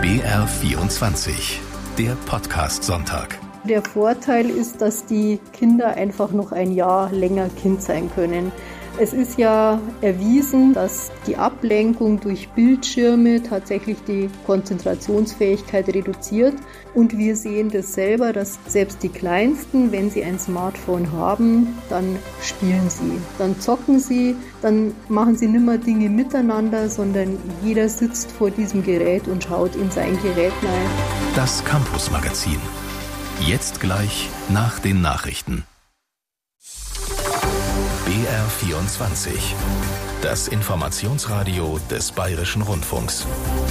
BR24, der Podcast-Sonntag. Der Vorteil ist, dass die Kinder einfach noch ein Jahr länger Kind sein können. Es ist ja erwiesen, dass die Ablenkung durch Bildschirme tatsächlich die Konzentrationsfähigkeit reduziert. Und wir sehen das selber, dass selbst die Kleinsten, wenn sie ein Smartphone haben, dann spielen sie. Dann zocken sie, dann machen sie nicht mehr Dinge miteinander, sondern jeder sitzt vor diesem Gerät und schaut in sein Gerät rein. Das Campus-Magazin. Jetzt gleich nach den Nachrichten. BR24, das Informationsradio des Bayerischen Rundfunks.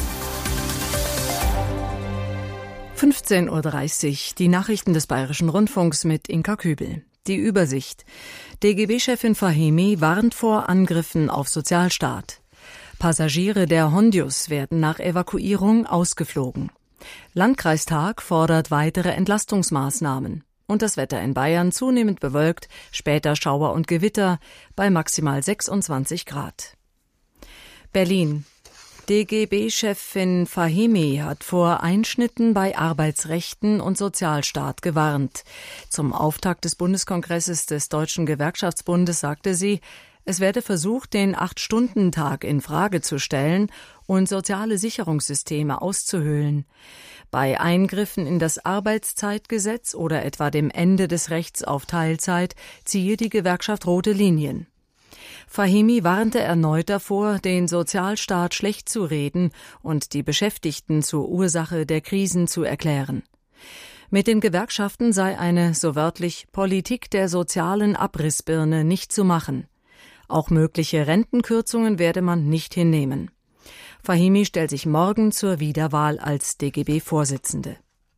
15:30 Uhr, die Nachrichten des Bayerischen Rundfunks mit Inka Kübel. Die Übersicht. DGB-Chefin Fahimi warnt vor Angriffen auf Sozialstaat. Passagiere der Hondius werden nach Evakuierung ausgeflogen. Landkreistag fordert weitere Entlastungsmaßnahmen. Und das Wetter in Bayern zunehmend bewölkt, später Schauer und Gewitter bei maximal 26 Grad. Berlin. DGB-Chefin Fahimi hat vor Einschnitten bei Arbeitsrechten und Sozialstaat gewarnt. Zum Auftakt des Bundeskongresses des Deutschen Gewerkschaftsbundes sagte sie, es werde versucht, den 8-Stunden-Tag in Frage zu stellen und soziale Sicherungssysteme auszuhöhlen. Bei Eingriffen in das Arbeitszeitgesetz oder etwa dem Ende des Rechts auf Teilzeit ziehe die Gewerkschaft rote Linien. Fahimi warnte erneut davor, den Sozialstaat schlecht zu reden und die Beschäftigten zur Ursache der Krisen zu erklären. Mit den Gewerkschaften sei eine, so wörtlich, Politik der sozialen Abrissbirne nicht zu machen. Auch mögliche Rentenkürzungen werde man nicht hinnehmen. Fahimi stellt sich morgen zur Wiederwahl als DGB-Vorsitzende.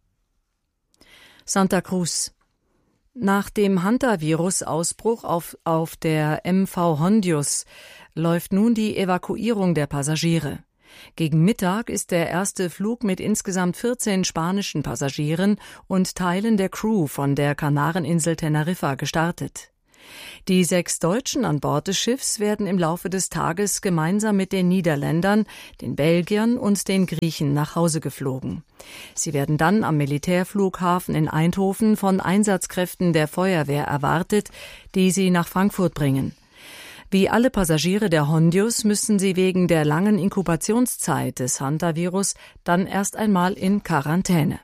Santa Cruz. Nach dem Hantavirus-Ausbruch auf der MV Hondius läuft nun die Evakuierung der Passagiere. Gegen Mittag ist der erste Flug mit insgesamt 14 spanischen Passagieren und Teilen der Crew von der Kanareninsel Teneriffa gestartet. Die 6 Deutschen an Bord des Schiffs werden im Laufe des Tages gemeinsam mit den Niederländern, den Belgiern und den Griechen nach Hause geflogen. Sie werden dann am Militärflughafen in Eindhoven von Einsatzkräften der Feuerwehr erwartet, die sie nach Frankfurt bringen. Wie alle Passagiere der Hondius müssen sie wegen der langen Inkubationszeit des Hantavirus dann erst einmal in Quarantäne.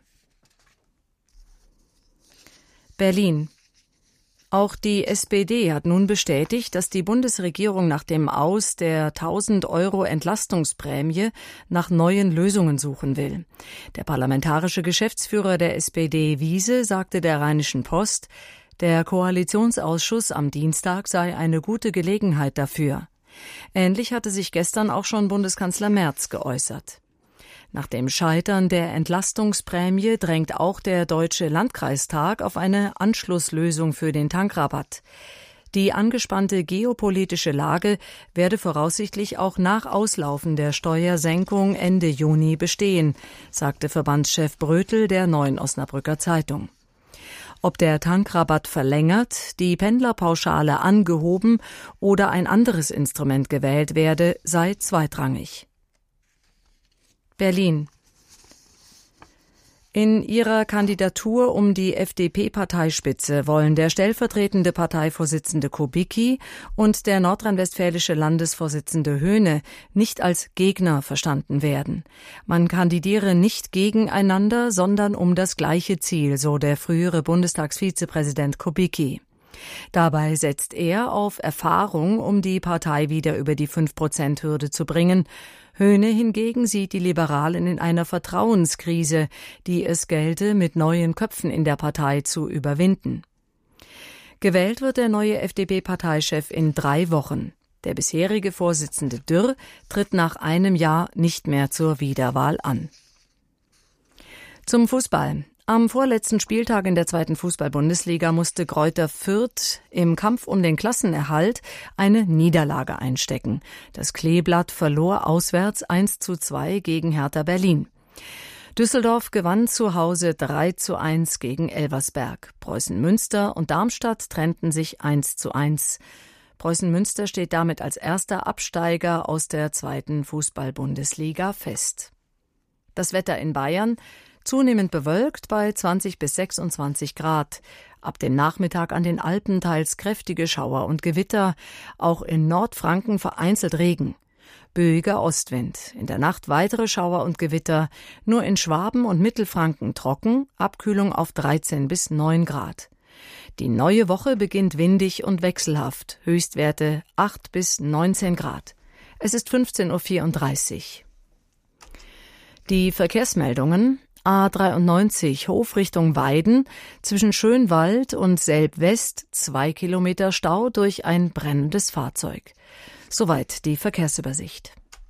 Berlin. Auch die SPD hat nun bestätigt, dass die Bundesregierung nach dem Aus der 1.000 € Entlastungsprämie nach neuen Lösungen suchen will. Der parlamentarische Geschäftsführer der SPD, Wiese, sagte der Rheinischen Post, der Koalitionsausschuss am Dienstag sei eine gute Gelegenheit dafür. Ähnlich hatte sich gestern auch schon Bundeskanzler Merz geäußert. Nach dem Scheitern der Entlastungsprämie drängt auch der Deutsche Landkreistag auf eine Anschlusslösung für den Tankrabatt. Die angespannte geopolitische Lage werde voraussichtlich auch nach Auslaufen der Steuersenkung Ende Juni bestehen, sagte Verbandschef Brötel der Neuen Osnabrücker Zeitung. Ob der Tankrabatt verlängert, die Pendlerpauschale angehoben oder ein anderes Instrument gewählt werde, sei zweitrangig. Berlin. In ihrer Kandidatur um die FDP-Parteispitze wollen der stellvertretende Parteivorsitzende Kubicki und der nordrhein-westfälische Landesvorsitzende Höhne nicht als Gegner verstanden werden. Man kandidiere nicht gegeneinander, sondern um das gleiche Ziel, so der frühere Bundestagsvizepräsident Kubicki. Dabei setzt er auf Erfahrung, um die Partei wieder über die 5%-Hürde zu bringen. Höhne hingegen sieht die Liberalen in einer Vertrauenskrise, die es gelte, mit neuen Köpfen in der Partei zu überwinden. Gewählt wird der neue FDP-Parteichef in 3 Wochen. Der bisherige Vorsitzende Dürr tritt nach einem Jahr nicht mehr zur Wiederwahl an. Zum Fußball. Am vorletzten Spieltag in der 2. Fußball-Bundesliga musste Greuther Fürth im Kampf um den Klassenerhalt eine Niederlage einstecken. Das Kleeblatt verlor auswärts 1:2 gegen Hertha Berlin. Düsseldorf gewann zu Hause 3:1 gegen Elversberg. Preußen Münster und Darmstadt trennten sich 1:1. Preußen Münster steht damit als erster Absteiger aus der 2. Fußball-Bundesliga fest. Das Wetter in Bayern zunehmend bewölkt bei 20 bis 26 Grad. Ab dem Nachmittag an den Alpen teils kräftige Schauer und Gewitter. Auch in Nordfranken vereinzelt Regen. Böiger Ostwind. In der Nacht weitere Schauer und Gewitter. Nur in Schwaben und Mittelfranken trocken. Abkühlung auf 13 bis 9 Grad. Die neue Woche beginnt windig und wechselhaft. Höchstwerte 8 bis 19 Grad. Es ist 15.34 Uhr. Die Verkehrsmeldungen. A93 Hof Richtung Weiden, zwischen Schönwald und Selb-West 2 Kilometer Stau durch ein brennendes Fahrzeug. Soweit die Verkehrsübersicht.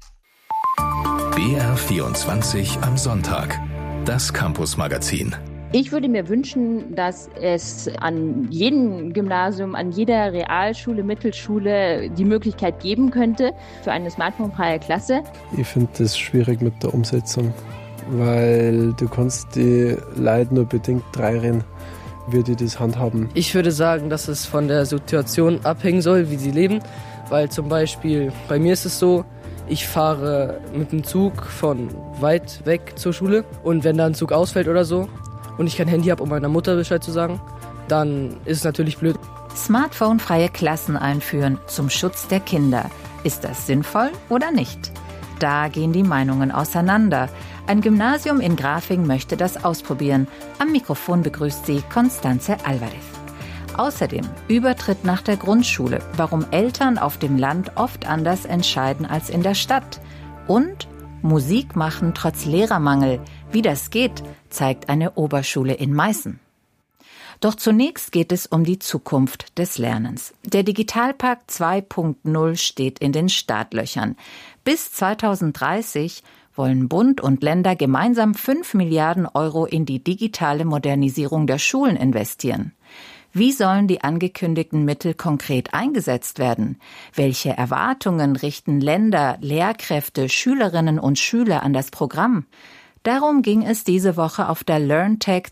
BR24 am Sonntag. Das Campus-Magazin. Ich würde mir wünschen, dass es an jedem Gymnasium, an jeder Realschule, Mittelschule die Möglichkeit geben könnte für eine smartphonefreie Klasse. Ich finde das schwierig mit der Umsetzung, weil du kannst die Leute nur bedingt reinreden, wie die das handhaben. Ich würde sagen, dass es von der Situation abhängen soll, wie sie leben, weil zum Beispiel bei mir ist es so, ich fahre mit dem Zug von weit weg zur Schule und wenn da ein Zug ausfällt oder so und ich kein Handy habe, um meiner Mutter Bescheid zu sagen, dann ist es natürlich blöd. Smartphone-freie Klassen einführen zum Schutz der Kinder. Ist das sinnvoll oder nicht? Da gehen die Meinungen auseinander. Ein Gymnasium in Grafing möchte das ausprobieren. Am Mikrofon begrüßt sie Constanze Alvarez. Außerdem Übertritt nach der Grundschule, warum Eltern auf dem Land oft anders entscheiden als in der Stadt. Und Musik machen trotz Lehrermangel. Wie das geht, zeigt eine Oberschule in Meißen. Doch zunächst geht es um die Zukunft des Lernens. Der Digitalpakt 2.0 steht in den Startlöchern. Bis 2030 wollen Bund und Länder gemeinsam 5 Milliarden Euro in die digitale Modernisierung der Schulen investieren. Wie sollen die angekündigten Mittel konkret eingesetzt werden? Welche Erwartungen richten Länder, Lehrkräfte, Schülerinnen und Schüler an das Programm? Darum ging es diese Woche auf der LearnTech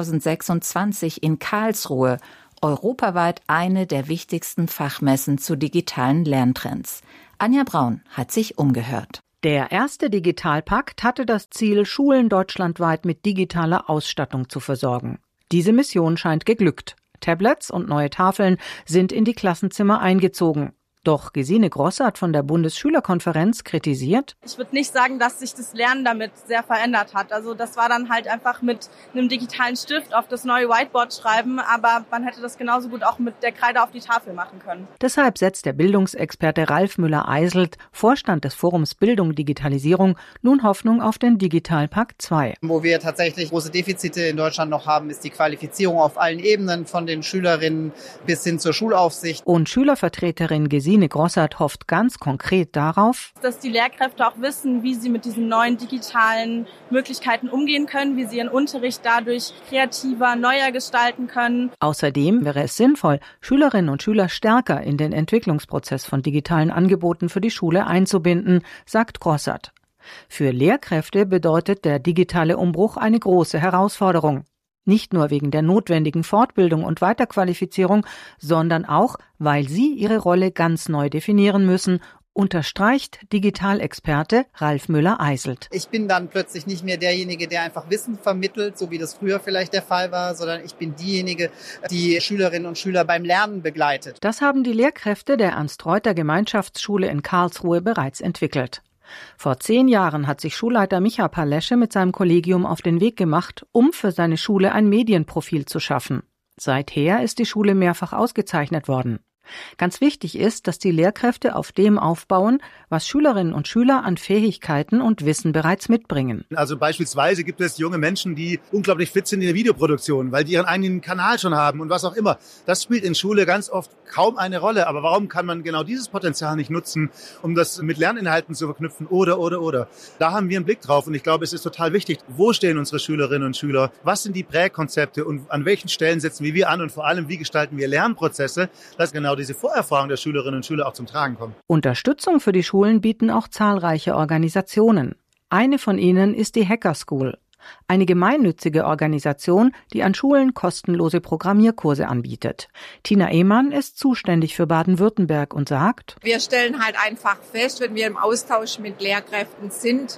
2026 in Karlsruhe, europaweit eine der wichtigsten Fachmessen zu digitalen Lerntrends. Anja Braun hat sich umgehört. Der erste Digitalpakt hatte das Ziel, Schulen deutschlandweit mit digitaler Ausstattung zu versorgen. Diese Mission scheint geglückt. Tablets und neue Tafeln sind in die Klassenzimmer eingezogen. Doch Gesine Grossart von der Bundesschülerkonferenz kritisiert: Ich würde nicht sagen, dass sich das Lernen damit sehr verändert hat. Also das war dann halt einfach mit einem digitalen Stift auf das neue Whiteboard schreiben, aber man hätte das genauso gut auch mit der Kreide auf die Tafel machen können. Deshalb setzt der Bildungsexperte Ralf Müller-Eiselt, Vorstand des Forums Bildung Digitalisierung, nun Hoffnung auf den Digitalpakt 2. Wo wir tatsächlich große Defizite in Deutschland noch haben, ist die Qualifizierung auf allen Ebenen, von den Schülerinnen bis hin zur Schulaufsicht. Und Schülervertreterin Gesine Grossart hofft ganz konkret darauf, dass die Lehrkräfte auch wissen, wie sie mit diesen neuen digitalen Möglichkeiten umgehen können, wie sie ihren Unterricht dadurch kreativer, neuer gestalten können. Außerdem wäre es sinnvoll, Schülerinnen und Schüler stärker in den Entwicklungsprozess von digitalen Angeboten für die Schule einzubinden, sagt Grossart. Für Lehrkräfte bedeutet der digitale Umbruch eine große Herausforderung. Nicht nur wegen der notwendigen Fortbildung und Weiterqualifizierung, sondern auch, weil sie ihre Rolle ganz neu definieren müssen, unterstreicht Digitalexperte Ralf Müller-Eiselt. Ich bin dann plötzlich nicht mehr derjenige, der einfach Wissen vermittelt, so wie das früher vielleicht der Fall war, sondern ich bin diejenige, die Schülerinnen und Schüler beim Lernen begleitet. Das haben die Lehrkräfte der Ernst-Reuter-Gemeinschaftsschule in Karlsruhe bereits entwickelt. Vor 10 Jahren hat sich Schulleiter Micha Palesche mit seinem Kollegium auf den Weg gemacht, um für seine Schule ein Medienprofil zu schaffen. Seither ist die Schule mehrfach ausgezeichnet worden. Ganz wichtig ist, dass die Lehrkräfte auf dem aufbauen, was Schülerinnen und Schüler an Fähigkeiten und Wissen bereits mitbringen. Also beispielsweise gibt es junge Menschen, die unglaublich fit sind in der Videoproduktion, weil die ihren eigenen Kanal schon haben und was auch immer. Das spielt in Schule ganz oft kaum eine Rolle. Aber warum kann man genau dieses Potenzial nicht nutzen, um das mit Lerninhalten zu verknüpfen? Oder. Da haben wir einen Blick drauf und ich glaube, es ist total wichtig, wo stehen unsere Schülerinnen und Schüler? Was sind die Prägkonzepte und an welchen Stellen setzen wir an und vor allem, wie gestalten wir Lernprozesse, dass genau diese Vorerfahrung der Schülerinnen und Schüler auch zum Tragen kommt. Unterstützung für die Schulen bieten auch zahlreiche Organisationen. Eine von ihnen ist die Hacker School, eine gemeinnützige Organisation, die an Schulen kostenlose Programmierkurse anbietet. Tina Ehmann ist zuständig für Baden-Württemberg und sagt: Wir stellen halt einfach fest, wenn wir im Austausch mit Lehrkräften sind,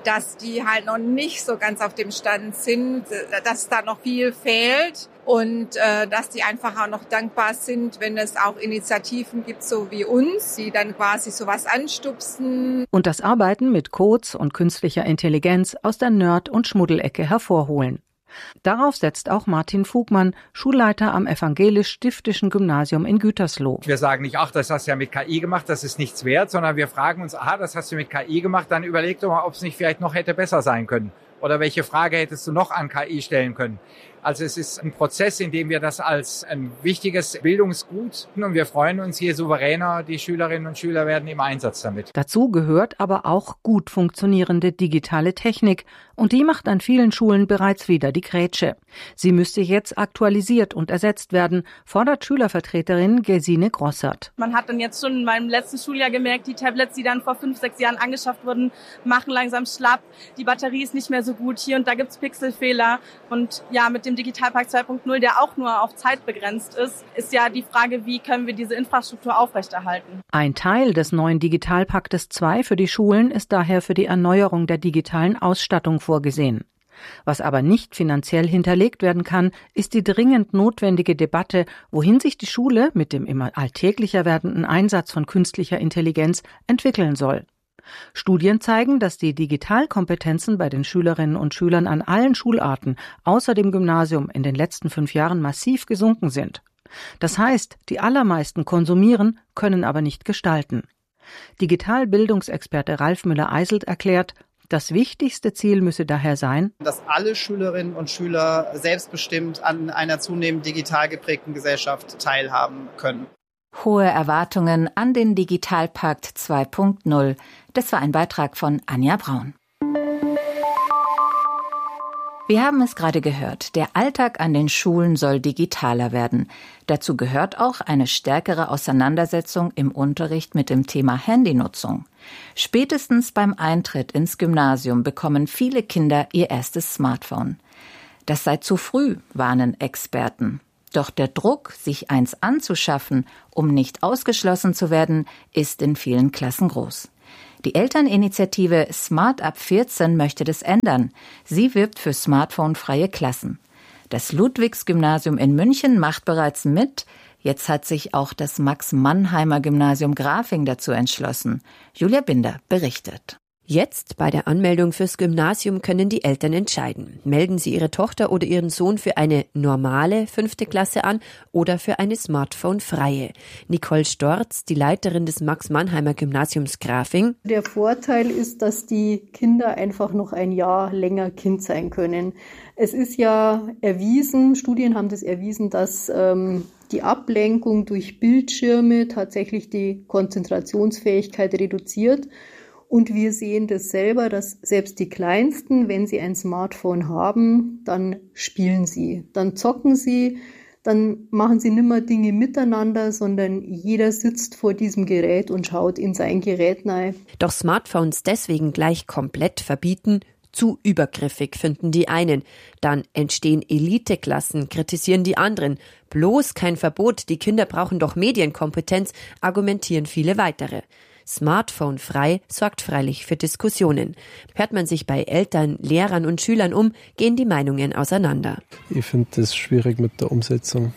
dass die halt noch nicht so ganz auf dem Stand sind, dass da noch viel fehlt und dass die einfach auch noch dankbar sind, wenn es auch Initiativen gibt, so wie uns, die dann quasi sowas anstupsen. Und das Arbeiten mit Codes und künstlicher Intelligenz aus der Nerd- und Schmuddelecke hervorholen. Darauf setzt auch Martin Fugmann, Schulleiter am Evangelisch-Stiftischen Gymnasium in Gütersloh. Wir sagen nicht, ach, das hast du ja mit KI gemacht, das ist nichts wert, sondern wir fragen uns, aha, das hast du mit KI gemacht, dann überleg doch mal, ob es nicht vielleicht noch hätte besser sein können. Oder welche Frage hättest du noch an KI stellen können? Also es ist ein Prozess, in dem wir das als ein wichtiges Bildungsgut und wir freuen uns, je souveräner die Schülerinnen und Schüler werden im Einsatz damit. Dazu gehört aber auch gut funktionierende digitale Technik und die macht an vielen Schulen bereits wieder die Grätsche. Sie müsste jetzt aktualisiert und ersetzt werden, fordert Schülervertreterin Gesine Grossert. Man hat dann jetzt schon in meinem letzten Schuljahr gemerkt, die Tablets, die dann vor 5-6 Jahren angeschafft wurden, machen langsam schlapp. Die Batterie ist nicht mehr so gut. Hier und da gibt's Pixelfehler. Und ja, mit dem Digitalpakt 2.0, der auch nur auf Zeit begrenzt ist ja die Frage, wie können wir diese Infrastruktur aufrechterhalten. Ein Teil des neuen Digitalpaktes 2 für die Schulen ist daher für die Erneuerung der digitalen Ausstattung vorgesehen. Was aber nicht finanziell hinterlegt werden kann, ist die dringend notwendige Debatte, wohin sich die Schule mit dem immer alltäglicher werdenden Einsatz von künstlicher Intelligenz entwickeln soll. Studien zeigen, dass die Digitalkompetenzen bei den Schülerinnen und Schülern an allen Schularten außer dem Gymnasium in den letzten 5 Jahren massiv gesunken sind. Das heißt, die allermeisten konsumieren, können aber nicht gestalten. Digitalbildungsexperte Ralf Müller-Eiselt erklärt, das wichtigste Ziel müsse daher sein, dass alle Schülerinnen und Schüler selbstbestimmt an einer zunehmend digital geprägten Gesellschaft teilhaben können. Hohe Erwartungen an den Digitalpakt 2.0. Das war ein Beitrag von Anja Braun. Wir haben es gerade gehört, der Alltag an den Schulen soll digitaler werden. Dazu gehört auch eine stärkere Auseinandersetzung im Unterricht mit dem Thema Handynutzung. Spätestens beim Eintritt ins Gymnasium bekommen viele Kinder ihr erstes Smartphone. Das sei zu früh, warnen Experten. Doch der Druck, sich eins anzuschaffen, um nicht ausgeschlossen zu werden, ist in vielen Klassen groß. Die Elterninitiative Smart ab 14 möchte das ändern. Sie wirbt für smartphonefreie Klassen. Das Ludwigs-Gymnasium in München macht bereits mit. Jetzt hat sich auch das Max-Mannheimer-Gymnasium Grafing dazu entschlossen. Julia Binder berichtet. Jetzt bei der Anmeldung fürs Gymnasium können die Eltern entscheiden. Melden sie ihre Tochter oder ihren Sohn für eine normale 5. Klasse an oder für eine Smartphone-freie. Nicole Storz, die Leiterin des Max-Mannheimer Gymnasiums Grafing. Der Vorteil ist, dass die Kinder einfach noch ein Jahr länger Kind sein können. Es ist ja erwiesen, Studien haben das erwiesen, dass die Ablenkung durch Bildschirme tatsächlich die Konzentrationsfähigkeit reduziert. Und wir sehen das selber, dass selbst die Kleinsten, wenn sie ein Smartphone haben, dann spielen sie, dann zocken sie, dann machen sie nimmer Dinge miteinander, sondern jeder sitzt vor diesem Gerät und schaut in sein Gerät rein. Doch Smartphones deswegen gleich komplett verbieten, zu übergriffig finden die einen. Dann entstehen Eliteklassen, kritisieren die anderen. Bloß kein Verbot, die Kinder brauchen doch Medienkompetenz, argumentieren viele weitere. Smartphone-frei sorgt freilich für Diskussionen. Hört man sich bei Eltern, Lehrern und Schülern um, gehen die Meinungen auseinander. Ich finde das schwierig mit der Umsetzung,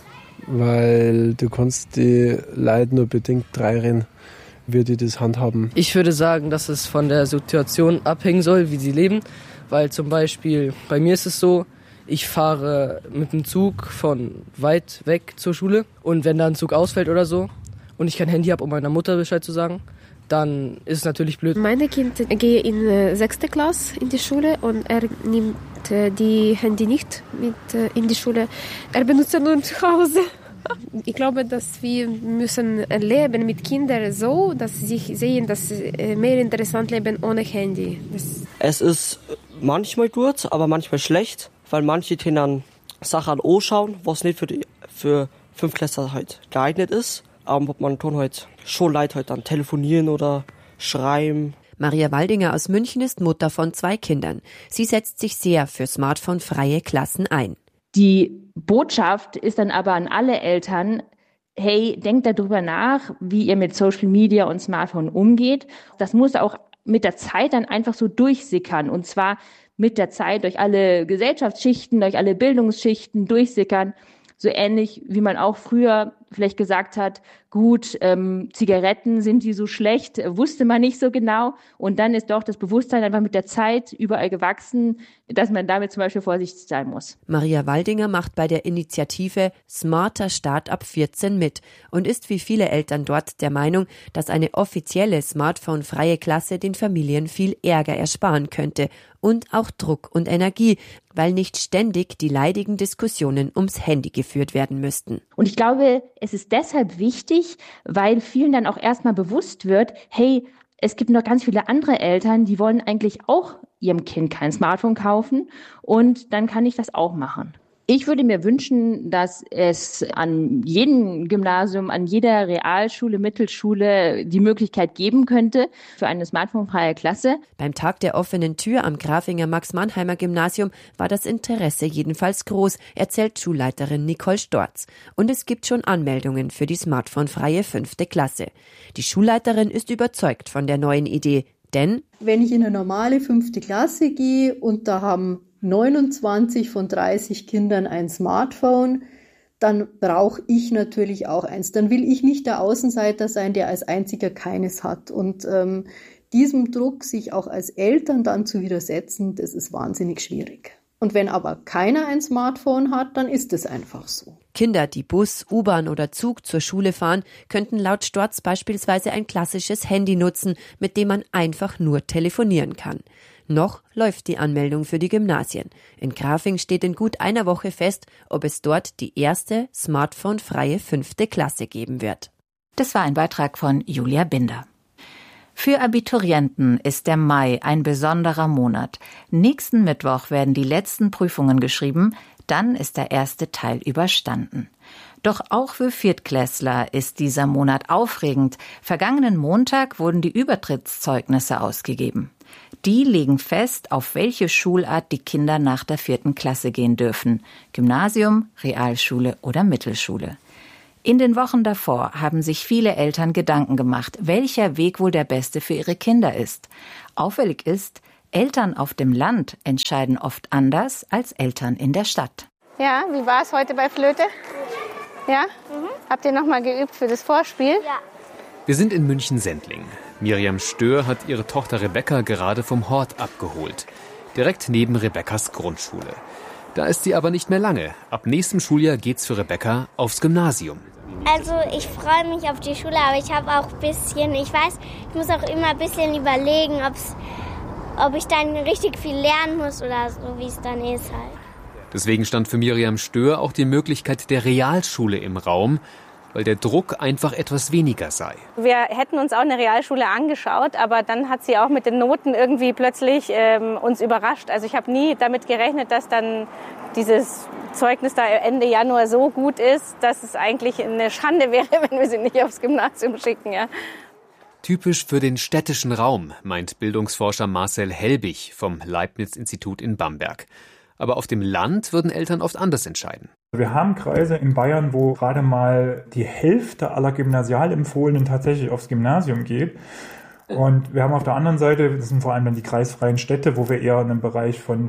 weil du kannst die Leute nur bedingt reinreden, wie die das handhaben. Ich würde sagen, dass es von der Situation abhängen soll, wie sie leben, weil zum Beispiel bei mir ist es so, ich fahre mit dem Zug von weit weg zur Schule und wenn da ein Zug ausfällt oder so und ich kein Handy habe, um meiner Mutter Bescheid zu sagen, dann ist es natürlich blöd. Meine Kind geht in 6. Klasse in die Schule und er nimmt die Handy nicht mit in die Schule. Er benutzt nur zu Hause. Ich glaube, dass wir müssen leben mit Kindern so, dass sie sehen, dass sie mehr interessant leben ohne Handy. Es ist manchmal gut, aber manchmal schlecht, weil manche Kinder Sachen anschauen, was nicht für 5 Klässler halt geeignet ist. Aber man tun halt schon leid halt dann telefonieren oder schreiben. Maria Waldinger aus München ist Mutter von 2 Kindern. Sie setzt sich sehr für smartphone-freie Klassen ein. Die Botschaft ist dann aber an alle Eltern, hey, denkt darüber nach, wie ihr mit Social Media und Smartphone umgeht. Das muss auch mit der Zeit dann einfach so durchsickern. Und zwar mit der Zeit durch alle Gesellschaftsschichten, durch alle Bildungsschichten durchsickern. So ähnlich, wie man auch früher vielleicht gesagt hat, gut, Zigaretten, sind die so schlecht, wusste man nicht so genau. Und dann ist doch das Bewusstsein einfach mit der Zeit überall gewachsen, dass man damit zum Beispiel vorsichtig sein muss. Maria Waldinger macht bei der Initiative Smarter Start ab 14 mit und ist wie viele Eltern dort der Meinung, dass eine offizielle smartphone-freie Klasse den Familien viel Ärger ersparen könnte und auch Druck und Energie, weil nicht ständig die leidigen Diskussionen ums Handy geführt werden müssten. Und ich glaube, es ist deshalb wichtig, weil vielen dann auch erstmal bewusst wird, hey, es gibt noch ganz viele andere Eltern, die wollen eigentlich auch ihrem Kind kein Smartphone kaufen und dann kann ich das auch machen. Ich würde mir wünschen, dass es an jedem Gymnasium, an jeder Realschule, Mittelschule die Möglichkeit geben könnte für eine smartphonefreie Klasse. Beim Tag der offenen Tür am Grafinger Max-Mannheimer-Gymnasium war das Interesse jedenfalls groß, erzählt Schulleiterin Nicole Storz. Und es gibt schon Anmeldungen für die smartphonefreie 5. Klasse. Die Schulleiterin ist überzeugt von der neuen Idee, denn wenn ich in eine normale 5. Klasse gehe und da haben 29 von 30 Kindern ein Smartphone, dann brauche ich natürlich auch eins. Dann will ich nicht der Außenseiter sein, der als einziger keines hat. Und diesem Druck, sich auch als Eltern dann zu widersetzen, das ist wahnsinnig schwierig. Und wenn aber keiner ein Smartphone hat, dann ist es einfach so. Kinder, die Bus, U-Bahn oder Zug zur Schule fahren, könnten laut Storz beispielsweise ein klassisches Handy nutzen, mit dem man einfach nur telefonieren kann. Noch läuft die Anmeldung für die Gymnasien. In Grafing steht in gut einer Woche fest, ob es dort die erste smartphone-freie 5. Klasse geben wird. Das war ein Beitrag von Julia Binder. Für Abiturienten ist der Mai ein besonderer Monat. Nächsten Mittwoch werden die letzten Prüfungen geschrieben, dann ist der erste Teil überstanden. Doch auch für Viertklässler ist dieser Monat aufregend. Vergangenen Montag wurden die Übertrittszeugnisse ausgegeben. Die legen fest, auf welche Schulart die Kinder nach der 4. Klasse gehen dürfen. Gymnasium, Realschule oder Mittelschule. In den Wochen davor haben sich viele Eltern Gedanken gemacht, welcher Weg wohl der beste für ihre Kinder ist. Auffällig ist, Eltern auf dem Land entscheiden oft anders als Eltern in der Stadt. Ja, wie war es heute bei Flöte? Ja? Habt ihr noch mal geübt für das Vorspiel? Ja. Wir sind in München-Sendling. Miriam Stör hat ihre Tochter Rebecca gerade vom Hort abgeholt. Direkt neben Rebecca's Grundschule. Da ist sie aber nicht mehr lange. Ab nächstem Schuljahr geht's für Rebecca aufs Gymnasium. Also ich freue mich auf die Schule, aber ich habe auch ein bisschen, ich muss auch immer ein bisschen überlegen, ob ich dann richtig viel lernen muss oder so, wie es dann ist halt. Deswegen stand für Miriam Stör auch die Möglichkeit der Realschule im Raum, weil der Druck einfach etwas weniger sei. Wir hätten uns auch eine Realschule angeschaut, aber dann hat sie auch mit den Noten irgendwie plötzlich uns überrascht. Also ich habe nie damit gerechnet, dass dann dieses Zeugnis da Ende Januar so gut ist, dass es eigentlich eine Schande wäre, wenn wir sie nicht aufs Gymnasium schicken. Ja. Typisch für den städtischen Raum, meint Bildungsforscher Marcel Helbig vom Leibniz-Institut in Bamberg. Aber auf dem Land würden Eltern oft anders entscheiden. Wir haben Kreise in Bayern, wo gerade mal die Hälfte aller Gymnasialempfohlenen tatsächlich aufs Gymnasium geht. Und wir haben auf der anderen Seite, das sind vor allem dann die kreisfreien Städte, wo wir eher in einem Bereich von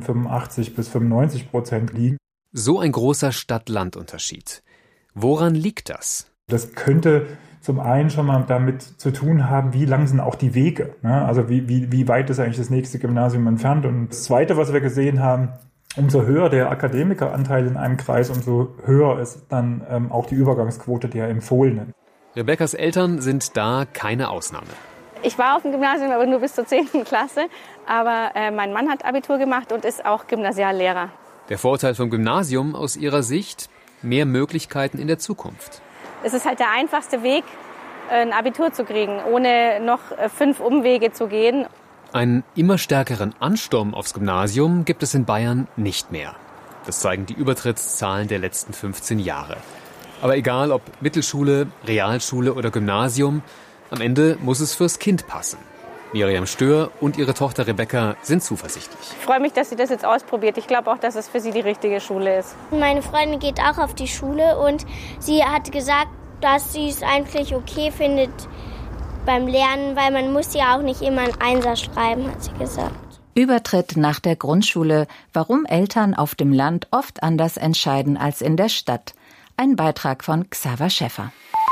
85-95% liegen. So ein großer Stadt-Land-Unterschied. Woran liegt das? Das könnte zum einen schon mal damit zu tun haben, wie lang sind auch die Wege. Ne? Also wie weit ist eigentlich das nächste Gymnasium entfernt? Und das Zweite, was wir gesehen haben, umso höher der Akademikeranteil in einem Kreis, umso höher ist dann auch die Übergangsquote der Empfohlenen. Rebeccas Eltern sind da keine Ausnahme. Ich war auf dem Gymnasium, aber nur bis zur 10. Klasse. Aber mein Mann hat Abitur gemacht und ist auch Gymnasiallehrer. Der Vorteil vom Gymnasium aus ihrer Sicht? Mehr Möglichkeiten in der Zukunft. Es ist halt der einfachste Weg, ein Abitur zu kriegen, ohne noch 5 Umwege zu gehen. Einen immer stärkeren Ansturm aufs Gymnasium gibt es in Bayern nicht mehr. Das zeigen die Übertrittszahlen der letzten 15 Jahre. Aber egal ob Mittelschule, Realschule oder Gymnasium, am Ende muss es fürs Kind passen. Miriam Stör und ihre Tochter Rebecca sind zuversichtlich. Ich freue mich, dass sie das jetzt ausprobiert. Ich glaube auch, dass es für sie die richtige Schule ist. Meine Freundin geht auch auf die Schule und sie hat gesagt, dass sie es eigentlich okay findet, beim Lernen, weil man muss ja auch nicht immer einen Einser schreiben, hat sie gesagt. Übertritt nach der Grundschule, warum Eltern auf dem Land oft anders entscheiden als in der Stadt. Ein Beitrag von Xaver Schäffer.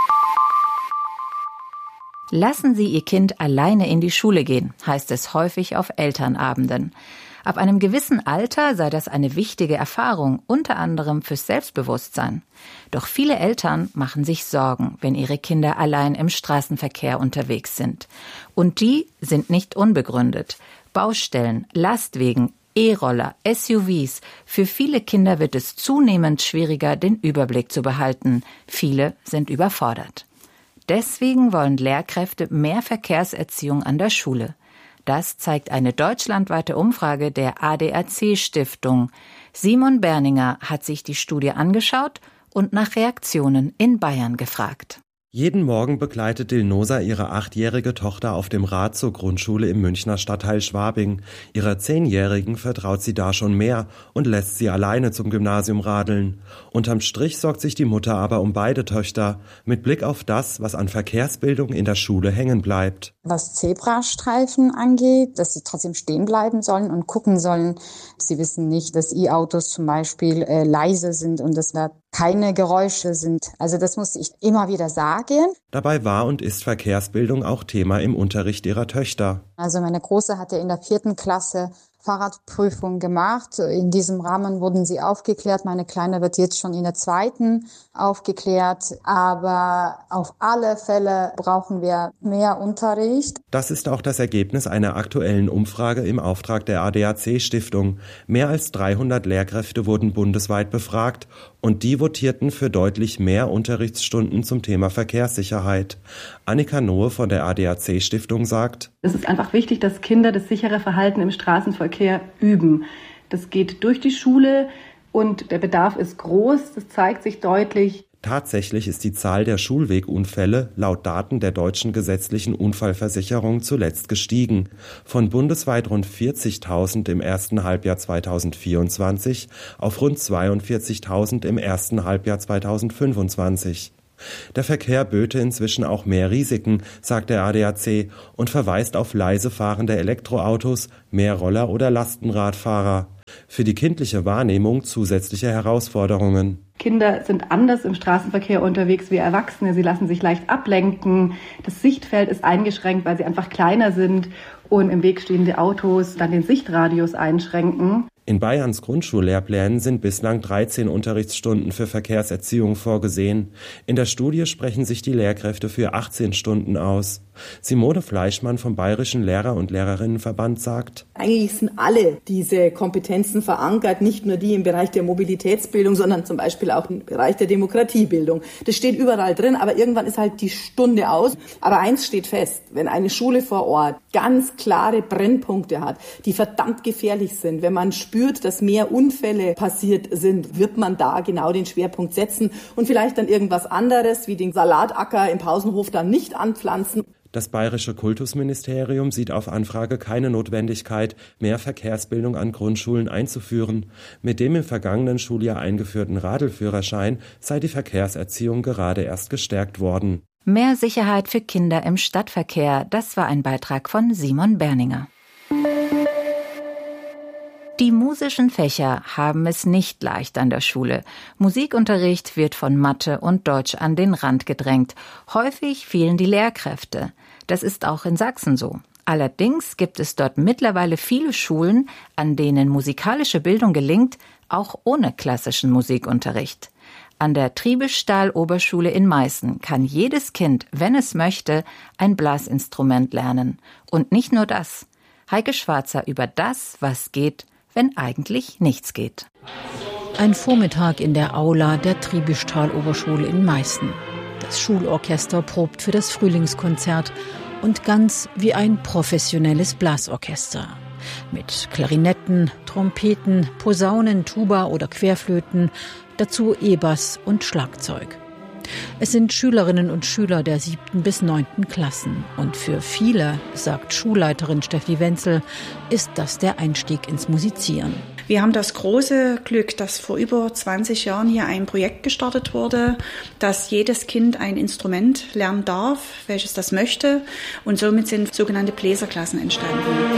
Lassen Sie Ihr Kind alleine in die Schule gehen, heißt es häufig auf Elternabenden. Ab einem gewissen Alter sei das eine wichtige Erfahrung, unter anderem fürs Selbstbewusstsein. Doch viele Eltern machen sich Sorgen, wenn ihre Kinder allein im Straßenverkehr unterwegs sind. Und die sind nicht unbegründet. Baustellen, Lastwagen, E-Roller, SUVs. Für viele Kinder wird es zunehmend schwieriger, den Überblick zu behalten. Viele sind überfordert. Deswegen wollen Lehrkräfte mehr Verkehrserziehung an der Schule. Das zeigt eine deutschlandweite Umfrage der ADAC-Stiftung. Simon Berninger hat sich die Studie angeschaut und nach Reaktionen in Bayern gefragt. Jeden Morgen begleitet Dilnosa ihre 8-jährige Tochter auf dem Rad zur Grundschule im Münchner Stadtteil Schwabing. Ihrer 10-Jährigen vertraut sie da schon mehr und lässt sie alleine zum Gymnasium radeln. Unterm Strich sorgt sich die Mutter aber um beide Töchter, mit Blick auf das, was an Verkehrsbildung in der Schule hängen bleibt. Was Zebrastreifen angeht, dass sie trotzdem stehen bleiben sollen und gucken sollen. Sie wissen nicht, dass E-Autos zum Beispiel leise sind und dass da keine Geräusche sind. Also das muss ich immer wieder sagen. Dabei war und ist Verkehrsbildung auch Thema im Unterricht ihrer Töchter. Also meine Große hatte in der 4. Klasse Fahrradprüfung gemacht. In diesem Rahmen wurden sie aufgeklärt. Meine Kleine wird jetzt schon in der 2. aufgeklärt. Aber auf alle Fälle brauchen wir mehr Unterricht. Das ist auch das Ergebnis einer aktuellen Umfrage im Auftrag der ADAC-Stiftung. Mehr als 300 Lehrkräfte wurden bundesweit befragt und die votierten für deutlich mehr Unterrichtsstunden zum Thema Verkehrssicherheit. Annika Nohe von der ADAC-Stiftung sagt: Es ist einfach wichtig, dass Kinder das sichere Verhalten im Straßenverkehr üben. Das geht durch die Schule und der Bedarf ist groß, das zeigt sich deutlich. Tatsächlich ist die Zahl der Schulwegunfälle laut Daten der deutschen gesetzlichen Unfallversicherung zuletzt gestiegen. Von bundesweit rund 40.000 im ersten Halbjahr 2024 auf rund 42.000 im ersten Halbjahr 2025. Der Verkehr böte inzwischen auch mehr Risiken, sagt der ADAC und verweist auf leise fahrende Elektroautos, mehr Roller oder Lastenradfahrer. Für die kindliche Wahrnehmung zusätzliche Herausforderungen. Kinder sind anders im Straßenverkehr unterwegs wie Erwachsene. Sie lassen sich leicht ablenken. Das Sichtfeld ist eingeschränkt, weil sie einfach kleiner sind und im Weg stehende Autos dann den Sichtradius einschränken. In Bayerns Grundschullehrplänen sind bislang 13 Unterrichtsstunden für Verkehrserziehung vorgesehen. In der Studie sprechen sich die Lehrkräfte für 18 Stunden aus. Simone Fleischmann vom Bayerischen Lehrer- und Lehrerinnenverband sagt: Eigentlich sind alle diese Kompetenzen verankert, nicht nur die im Bereich der Mobilitätsbildung, sondern zum Beispiel auch im Bereich der Demokratiebildung. Das steht überall drin, aber irgendwann ist halt die Stunde aus. Aber eins steht fest: Wenn eine Schule vor Ort ganz klare Brennpunkte hat, die verdammt gefährlich sind, wenn man spürt, dass mehr Unfälle passiert sind, wird man da genau den Schwerpunkt setzen und vielleicht dann irgendwas anderes wie den Salatacker im Pausenhof dann nicht anpflanzen. Das Bayerische Kultusministerium sieht auf Anfrage keine Notwendigkeit, mehr Verkehrsbildung an Grundschulen einzuführen. Mit dem im vergangenen Schuljahr eingeführten Radelführerschein sei die Verkehrserziehung gerade erst gestärkt worden. Mehr Sicherheit für Kinder im Stadtverkehr, das war ein Beitrag von Simon Berninger. Die musischen Fächer haben es nicht leicht an der Schule. Musikunterricht wird von Mathe und Deutsch an den Rand gedrängt. Häufig fehlen die Lehrkräfte. Das ist auch in Sachsen so. Allerdings gibt es dort mittlerweile viele Schulen, an denen musikalische Bildung gelingt, auch ohne klassischen Musikunterricht. An der Triebischstahl-Oberschule in Meißen kann jedes Kind, wenn es möchte, ein Blasinstrument lernen. Und nicht nur das. Heike Schwarzer über das, was geht, wenn eigentlich nichts geht. Ein Vormittag in der Aula der Triebischtal-Oberschule in Meißen. Das Schulorchester probt für das Frühlingskonzert und ganz wie ein professionelles Blasorchester. Mit Klarinetten, Trompeten, Posaunen, Tuba oder Querflöten, dazu E-Bass und Schlagzeug. Es sind Schülerinnen und Schüler der 7. bis 9. Klassen. Und für viele, sagt Schulleiterin Steffi Wenzel, ist das der Einstieg ins Musizieren. Wir haben das große Glück, dass vor über 20 Jahren hier ein Projekt gestartet wurde, dass jedes Kind ein Instrument lernen darf, welches das möchte. Und somit sind sogenannte Bläserklassen entstanden.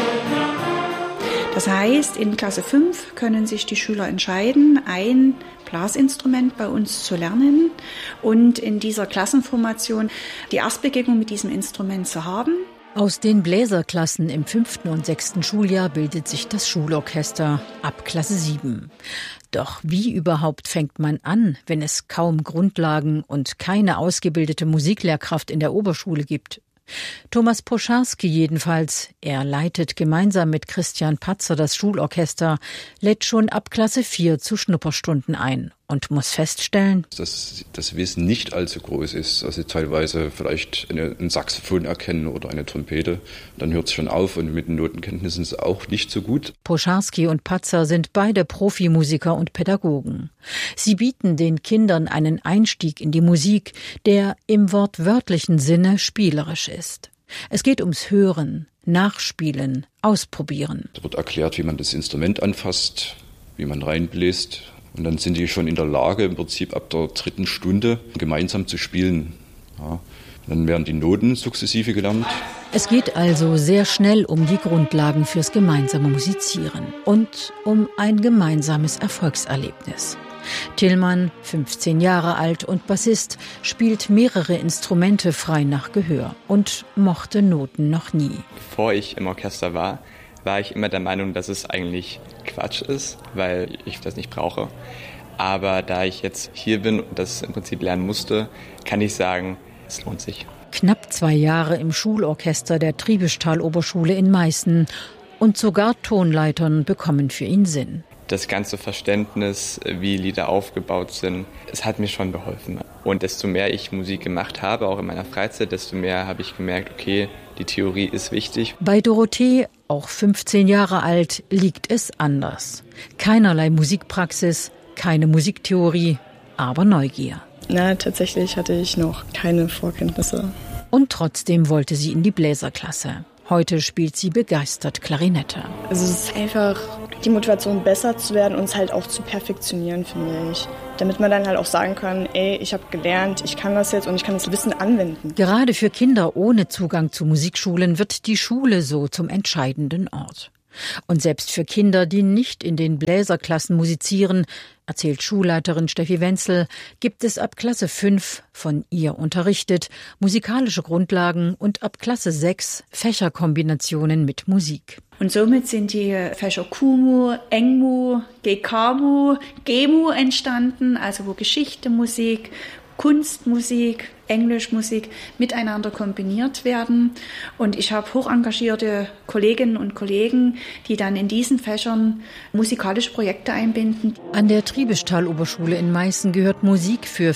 Das heißt, in Klasse 5 können sich die Schüler entscheiden, ein Blasinstrument bei uns zu lernen und in dieser Klassenformation die Erstbegegnung mit diesem Instrument zu haben. Aus den Bläserklassen im 5. und 6. Schuljahr bildet sich das Schulorchester ab Klasse 7. Doch wie überhaupt fängt man an, wenn es kaum Grundlagen und keine ausgebildete Musiklehrkraft in der Oberschule gibt? Thomas Poscharski jedenfalls, er leitet gemeinsam mit Christian Patzer das Schulorchester, lädt schon ab Klasse 4 zu Schnupperstunden ein und muss feststellen, dass das Wissen nicht allzu groß ist. Also teilweise vielleicht ein Saxophon erkennen oder eine Trompete. Dann hört es schon auf und mit den Notenkenntnissen ist es auch nicht so gut. Poscharski und Patzer sind beide Profimusiker und Pädagogen. Sie bieten den Kindern einen Einstieg in die Musik, der im wortwörtlichen Sinne spielerisch ist. Es geht ums Hören, Nachspielen, Ausprobieren. Es wird erklärt, wie man das Instrument anfasst, wie man reinbläst. Und dann sind die schon in der Lage, im Prinzip ab der 3. Stunde gemeinsam zu spielen. Ja. Dann werden die Noten sukzessive gelernt. Es geht also sehr schnell um die Grundlagen fürs gemeinsame Musizieren und um ein gemeinsames Erfolgserlebnis. Tillmann, 15 Jahre alt und Bassist, spielt mehrere Instrumente frei nach Gehör und mochte Noten noch nie. Bevor ich im Orchester war ich immer der Meinung, dass es eigentlich Quatsch ist, weil ich das nicht brauche. Aber da ich jetzt hier bin und das im Prinzip lernen musste, kann ich sagen, es lohnt sich. Knapp 2 Jahre im Schulorchester der Triebischtal-Oberschule in Meißen und sogar Tonleitern bekommen für ihn Sinn. Das ganze Verständnis, wie Lieder aufgebaut sind, es hat mir schon geholfen. Und desto mehr ich Musik gemacht habe, auch in meiner Freizeit, desto mehr habe ich gemerkt, okay, die Theorie ist wichtig. Bei Dorothee, auch 15 Jahre alt, liegt es anders. Keinerlei Musikpraxis, keine Musiktheorie, aber Neugier. Na, tatsächlich hatte ich noch keine Vorkenntnisse. Und trotzdem wollte sie in die Bläserklasse. Heute spielt sie begeistert Klarinette. Also es ist einfach die Motivation, besser zu werden und es halt auch zu perfektionieren, finde ich. Damit man dann halt auch sagen kann, ich habe gelernt, ich kann das jetzt und ich kann das Wissen anwenden. Gerade für Kinder ohne Zugang zu Musikschulen wird die Schule so zum entscheidenden Ort. Und selbst für Kinder, die nicht in den Bläserklassen musizieren, erzählt Schulleiterin Steffi Wenzel, gibt es ab Klasse 5, von ihr unterrichtet, musikalische Grundlagen und ab Klasse 6 Fächerkombinationen mit Musik. Und somit sind die Fächer Kumu, Engmu, Gekamu, Gemu entstanden, also wo Geschichte, Musik, Kunstmusik, Englischmusik miteinander kombiniert werden. Und ich habe hoch engagierte Kolleginnen und Kollegen, die dann in diesen Fächern musikalische Projekte einbinden. An der Triebischtal-Oberschule in Meißen gehört Musik für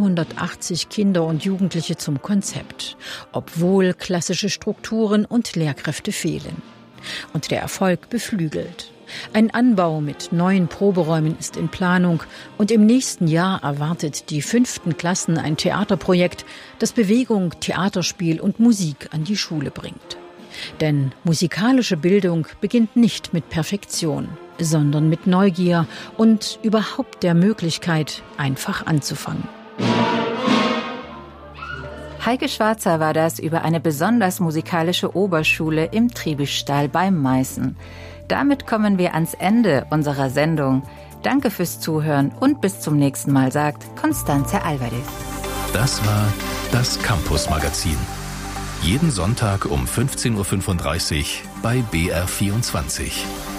480 Kinder und Jugendliche zum Konzept, obwohl klassische Strukturen und Lehrkräfte fehlen. Und der Erfolg beflügelt. Ein Anbau mit 9 Proberäumen ist in Planung und im nächsten Jahr erwartet die 5. Klassen ein Theaterprojekt, das Bewegung, Theaterspiel und Musik an die Schule bringt. Denn musikalische Bildung beginnt nicht mit Perfektion, sondern mit Neugier und überhaupt der Möglichkeit, einfach anzufangen. Heike Schwarzer war das über eine besonders musikalische Oberschule im Triebischtal bei Meißen. Damit kommen wir ans Ende unserer Sendung. Danke fürs Zuhören und bis zum nächsten Mal, sagt Constanze Alvarez. Das war das Campus-Magazin. Jeden Sonntag um 15.35 Uhr bei BR24.